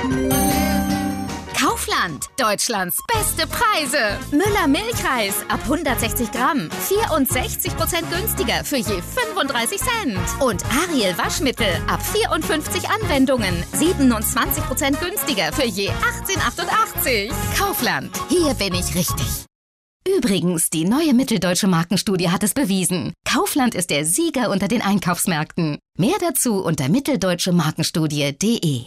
Kaufland, Deutschlands beste Preise. Müller Milchreis ab 160 Gramm, 64% günstiger für je 35 Cent. Und Ariel Waschmittel ab 54 Anwendungen, 27% günstiger für je 18,88. Kaufland, hier bin ich richtig. Übrigens, die neue Mitteldeutsche Markenstudie hat es bewiesen. Kaufland ist der Sieger unter den Einkaufsmärkten. Mehr dazu unter mitteldeutschemarkenstudie.de.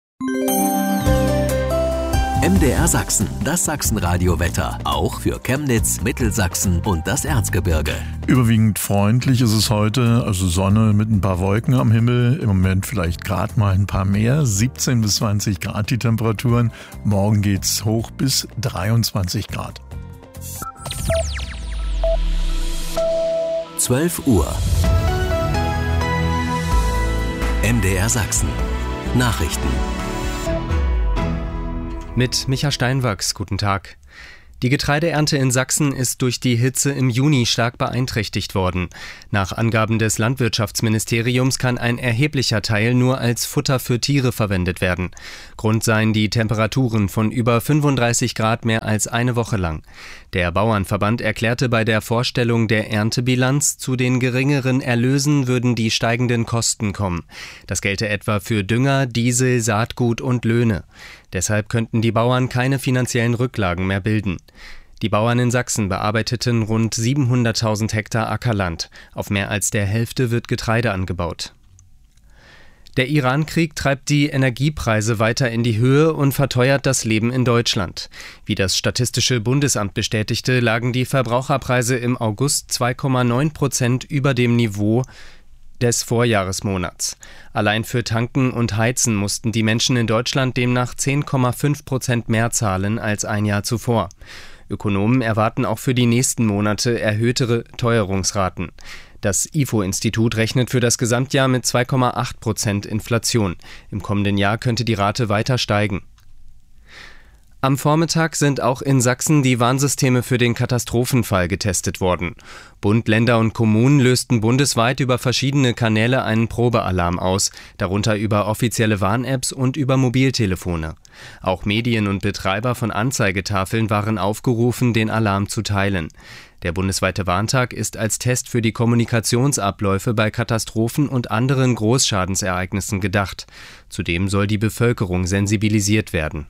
MDR Sachsen, das Sachsenradio-Wetter. Auch für Chemnitz, Mittelsachsen und das Erzgebirge. Überwiegend freundlich ist es heute, also Sonne mit ein paar Wolken am Himmel. Im Moment vielleicht gerade mal ein paar mehr. 17 bis 20 Grad die Temperaturen. Morgen geht's hoch bis 23 Grad. 12 Uhr. MDR Sachsen. Nachrichten. Mit Micha Steinwachs, guten Tag. Die Getreideernte in Sachsen ist durch die Hitze im Juni stark beeinträchtigt worden. Nach Angaben des Landwirtschaftsministeriums kann ein erheblicher Teil nur als Futter für Tiere verwendet werden. Grund seien die Temperaturen von über 35 Grad mehr als eine Woche lang. Der Bauernverband erklärte bei der Vorstellung der Erntebilanz, zu den geringeren Erlösen würden die steigenden Kosten kommen. Das gelte etwa für Dünger, Diesel, Saatgut und Löhne. Deshalb könnten die Bauern keine finanziellen Rücklagen mehr bilden. Die Bauern in Sachsen bearbeiteten rund 700.000 Hektar Ackerland. Auf mehr als der Hälfte wird Getreide angebaut. Der Iran-Krieg treibt die Energiepreise weiter in die Höhe und verteuert das Leben in Deutschland. Wie das Statistische Bundesamt bestätigte, lagen die Verbraucherpreise im August 2,9% über dem Niveau des Vorjahresmonats. Allein für Tanken und Heizen mussten die Menschen in Deutschland demnach 10,5% mehr zahlen als ein Jahr zuvor. Ökonomen erwarten auch für die nächsten Monate erhöhtere Teuerungsraten. Das IFO-Institut rechnet für das Gesamtjahr mit 2,8% Inflation. Im kommenden Jahr könnte die Rate weiter steigen. Am Vormittag sind auch in Sachsen die Warnsysteme für den Katastrophenfall getestet worden. Bund, Länder und Kommunen lösten bundesweit über verschiedene Kanäle einen Probealarm aus, darunter über offizielle Warn-Apps und über Mobiltelefone. Auch Medien und Betreiber von Anzeigetafeln waren aufgerufen, den Alarm zu teilen. Der bundesweite Warntag ist als Test für die Kommunikationsabläufe bei Katastrophen und anderen Großschadensereignissen gedacht. Zudem soll die Bevölkerung sensibilisiert werden.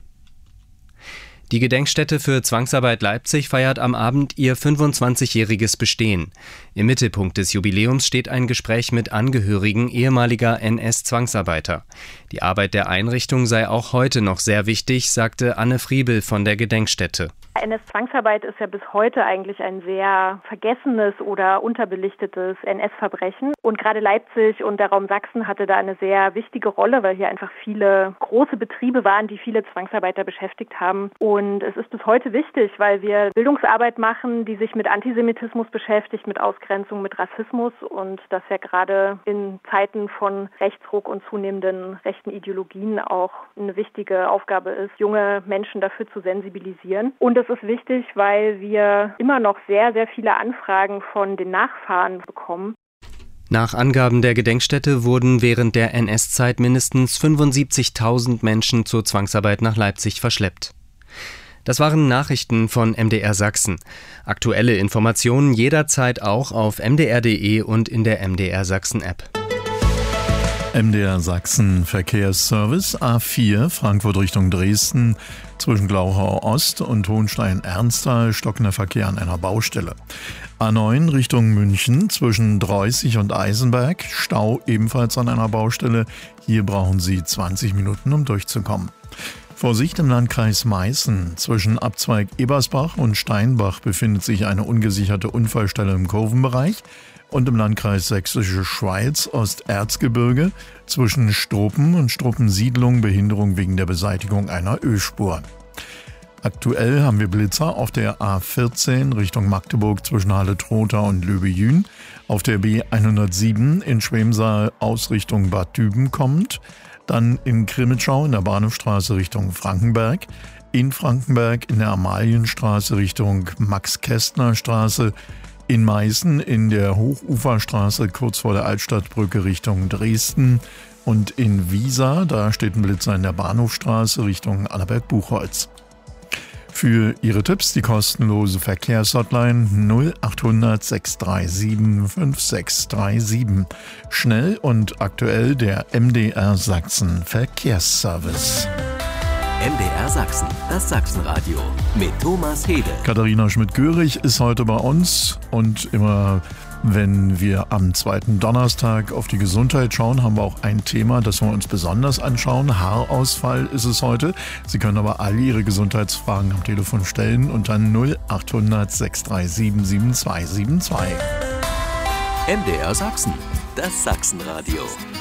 Die Gedenkstätte für Zwangsarbeit Leipzig feiert am Abend ihr 25-jähriges Bestehen. Im Mittelpunkt des Jubiläums steht ein Gespräch mit Angehörigen ehemaliger NS-Zwangsarbeiter. Die Arbeit der Einrichtung sei auch heute noch sehr wichtig, sagte Anne Friebel von der Gedenkstätte. NS-Zwangsarbeit ist ja bis heute eigentlich ein sehr vergessenes oder unterbelichtetes NS-Verbrechen. Und gerade Leipzig und der Raum Sachsen hatte da eine sehr wichtige Rolle, weil hier einfach viele große Betriebe waren, die viele Zwangsarbeiter beschäftigt haben. Und es ist bis heute wichtig, weil wir Bildungsarbeit machen, die sich mit Antisemitismus beschäftigt, mit Ausgrenzung, mit Rassismus. Und das ja gerade in Zeiten von Rechtsruck und zunehmenden rechten Ideologien auch eine wichtige Aufgabe ist, junge Menschen dafür zu sensibilisieren. Und es ist wichtig, weil wir immer noch sehr, sehr viele Anfragen von den Nachfahren bekommen. Nach Angaben der Gedenkstätte wurden während der NS-Zeit mindestens 75.000 Menschen zur Zwangsarbeit nach Leipzig verschleppt. Das waren Nachrichten von MDR Sachsen. Aktuelle Informationen jederzeit auch auf mdr.de und in der MDR Sachsen-App. MDR Sachsen Verkehrsservice A4 Frankfurt Richtung Dresden zwischen Glauchau Ost und Hohenstein-Ernsthal stockender Verkehr an einer Baustelle. A9 Richtung München zwischen Dreußig und Eisenberg, Stau ebenfalls an einer Baustelle. Hier brauchen Sie 20 Minuten, um durchzukommen. Vorsicht im Landkreis Meißen. Zwischen Abzweig Ebersbach und Steinbach befindet sich eine ungesicherte Unfallstelle im Kurvenbereich. Und im Landkreis Sächsische Schweiz Osterzgebirge zwischen Struppen und Struppensiedlung Behinderung wegen der Beseitigung einer Ölspur. Aktuell haben wir Blitzer auf der A14 Richtung Magdeburg zwischen Halle-Trotha und Löbe-Jühn, auf der B107 in Schwemsaal aus Richtung Bad Düben kommt, dann in Krimitschau in der Bahnhofstraße Richtung Frankenberg, in Frankenberg in der Amalienstraße Richtung Max-Kästner-Straße, in Meißen in der Hochuferstraße kurz vor der Altstadtbrücke Richtung Dresden Und in Wiesa, da steht ein Blitzer in der Bahnhofstraße Richtung Annaberg-Buchholz. Für Ihre Tipps die kostenlose Verkehrshotline 0800 637 5637. Schnell und aktuell der MDR Sachsen Verkehrsservice. MDR Sachsen, das Sachsenradio mit Thomas Hede. Katharina Schmidt-Görig ist heute bei uns und immer wenn wir am zweiten Donnerstag auf die Gesundheit schauen, haben wir auch ein Thema, das wir uns besonders anschauen. Haarausfall ist es heute. Sie können aber alle Ihre Gesundheitsfragen am Telefon stellen unter 0800 637 7272. MDR Sachsen, das Sachsenradio.